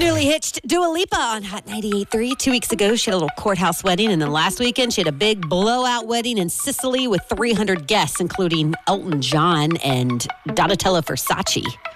newly hitched Dua Lipa on Hot 98.3 2 weeks ago. She had a little courthouse wedding, and then last weekend she had a big blowout wedding in Sicily with 300 guests, including Elton John and Donatella Versace.